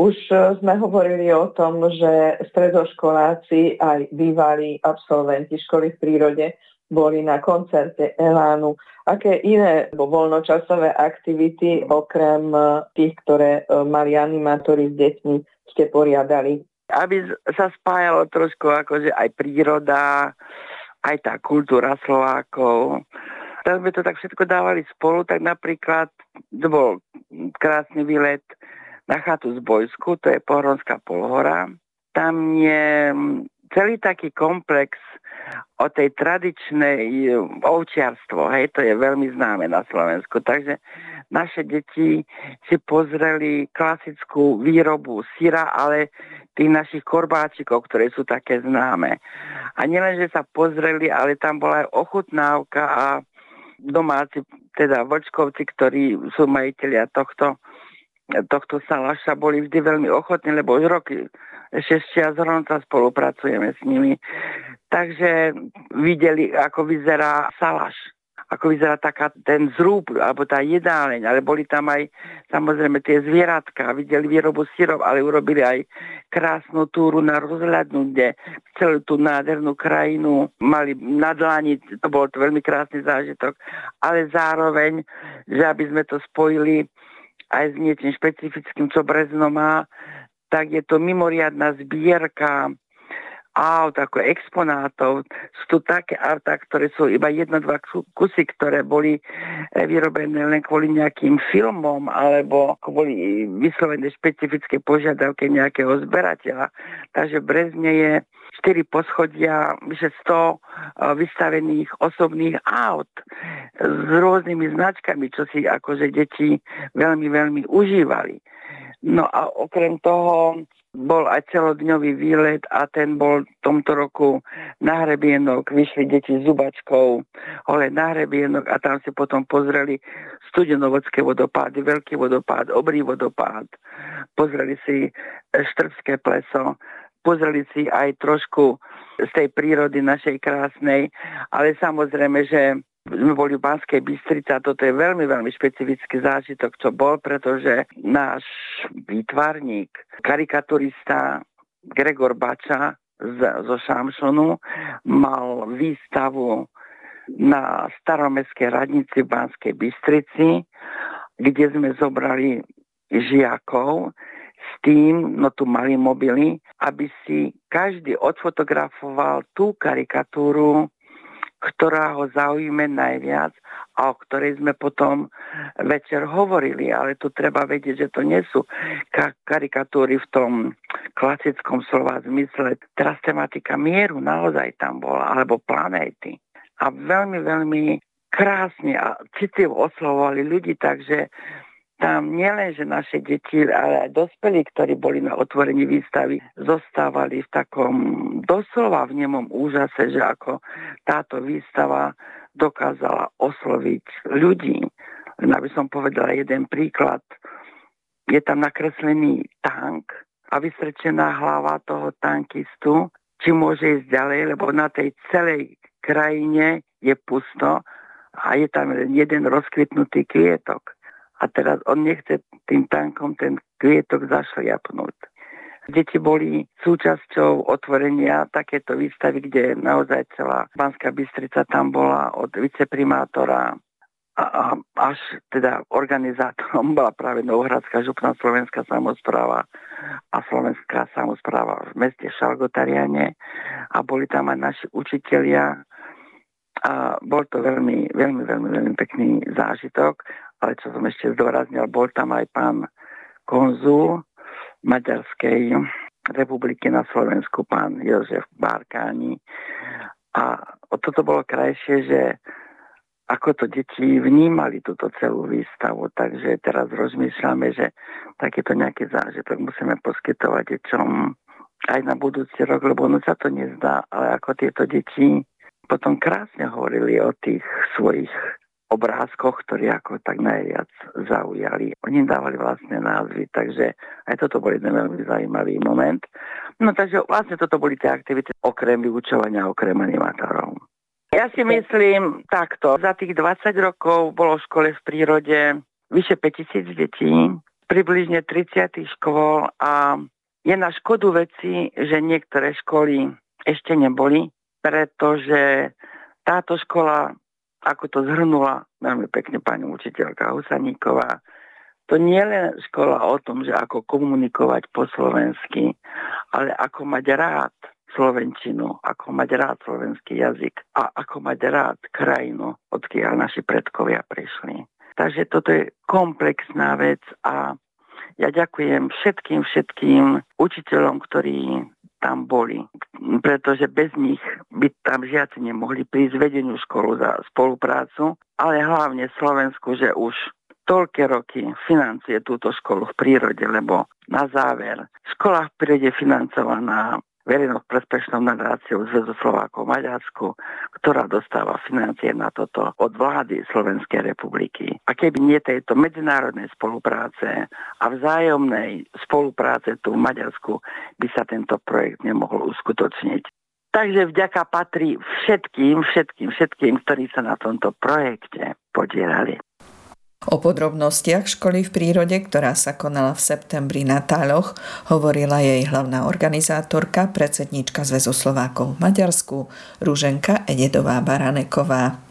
Už sme hovorili o tom, že stredoškoláci aj bývalí absolventi školy v prírode boli na koncerte Elánu. Aké iné voľnočasové aktivity, okrem tých, ktoré mali animátori s deťmi, ste poriadali? Aby sa spájalo trošku akože aj príroda, aj tá kultúra Slovákov. Tak sme to tak všetko dávali spolu, tak napríklad to bol krásny výlet na chatu z Bojsku, to je Pohronská polhora. Tam je celý taký komplex o tej tradičnej ovčiarstvo, hej, to je veľmi známe na Slovensku. Takže naše deti si pozreli klasickú výrobu syra, ale tých našich korbáčikov, ktoré sú také známe. A nielen, že sa pozreli, ale tam bola aj ochutnávka a domáci, teda Vlčkovci, ktorí sú majitelia tohto salaša, boli vždy veľmi ochotní, lebo už roky 6 čias spolupracujeme s nimi. Takže videli, ako vyzerá salaš, ako vyzerá ten zrúb, alebo tá jedáleň, ale boli tam aj samozrejme tie zvieratka, videli výrobu syrov, ale urobili aj krásnu túru na rozhľadnutie, celú tú nádhernú krajinu, mali na dlani, to bol to veľmi krásny zážitok, ale zároveň, že aby sme to spojili aj s niečím špecifickým, čo Brezno má, tak je to mimoriadna zbierka aut, ako exponátov. Sú tu také autá, ktoré sú iba 1-2 kusy, ktoré boli vyrobené len kvôli nejakým filmom, alebo boli vyslovené špecifické požiadavky nejakého zberateľa. Takže v Brezne je 4 poschodia, vyše 100 vystavených osobných aut s rôznymi značkami, čo si akože deti veľmi, veľmi užívali. No a okrem toho bol aj celodňový výlet a ten bol v tomto roku na hrebienok. Vyšli deti s zubačkou hole na hrebienok a tam si potom pozreli Studenovodské vodopády, Veľký vodopád, Obrý vodopád. Pozreli si Štrbské pleso, pozreli si aj trošku z tej prírody našej krásnej, ale samozrejme, že sme boli v Banskej Bystrici a toto je veľmi, veľmi špecifický zážitok, čo bol, pretože náš výtvarník, karikaturista Gregor Bača zo Šamšonu mal výstavu na Staromestskej radnici v Banskej Bystrici, kde sme zobrali žiakov s tým, no tu mali mobily, aby si každý odfotografoval tú karikatúru, ktorá ho zaujíme najviac a o ktorej sme potom večer hovorili. Ale tu treba vedieť, že to nie sú karikatúry v tom klasickom slova zmysle. Teraz tematika mieru naozaj tam bola, alebo planéty. A veľmi, veľmi krásne a citlivo oslovovali ľudí, takže tam nielen, že naše deti, ale aj dospelí, ktorí boli na otvorení výstavy, zostávali v takom doslova v nemom úžase, že ako táto výstava dokázala osloviť ľudí. Len aby som povedala jeden príklad. Je tam nakreslený tank a vystrčená hlava toho tankistu, či môže ísť ďalej, lebo na tej celej krajine je pusto a je tam len jeden rozkvitnutý kvietok. A teraz on nechce tým tankom ten kvietok zašliapnúť. Deti boli súčasťou otvorenia takéto výstavy, kde naozaj celá Banská Bystrica tam bola od viceprimátora a až teda organizátorom bola práve Novohradská župná slovenská samospráva a slovenská samospráva v meste Šalgotariane a boli tam aj naši učitelia a bol to veľmi, veľmi, veľmi, veľmi pekný zážitok. Ale čo som ešte zdôraznil, bol tam aj pán konzul Maďarskej republiky na Slovensku, pán Jozef Bárkáni. A toto bolo krajšie, že ako to deti vnímali túto celú výstavu. Takže teraz rozmýšľame, že takýto nejaký zážitok musíme poskytovať deťom aj na budúci rok, lebo ono sa to nezdá, ale ako tieto deti potom krásne hovorili o tých svojich obrázkoch, ktorí ako tak najviac zaujali. Oni dávali vlastné názvy, takže aj toto bol jeden veľmi zaujímavý moment. No takže vlastne toto boli tie aktivity okrem vyučovania, okrem animátorov. Ja si myslím takto. Za tých 20 rokov bolo v škole v prírode vyše 5000 detí. približne 30 škôl a je na škodu veci, že niektoré školy ešte neboli, pretože táto škola, ako to zhrnula veľmi pekne pani učiteľka Husaníková, to nie je len škola o tom, že ako komunikovať po slovensky, ale ako mať rád slovenčinu, ako mať rád slovenský jazyk a ako mať rád krajinu, odkiaľ naši predkovia prišli. Takže toto je komplexná vec a ja ďakujem všetkým učiteľom, ktorí tam boli, pretože bez nich by tam žiaci nemohli prísť vedeniu školu za spoluprácu, ale hlavne Slovensku, že už toľké roky financuje túto školu v prírode, lebo na záver škola v prírode financovaná verejnou prospešnou nadáciou Zväzu Slovákov v Maďarsku, ktorá dostáva financie na toto od vlády Slovenskej republiky. A keby nie tejto medzinárodnej spolupráce a vzájomnej spolupráce tu v Maďarsku, by sa tento projekt nemohol uskutočniť. Takže vďaka patrí všetkým, ktorí sa na tomto projekte podielali. O podrobnostiach školy v prírode, ktorá sa konala v septembri na Táľoch, hovorila jej hlavná organizátorka, predsedníčka Zväzu Slovákov v Maďarsku, Ruženka Ededová Baraneková.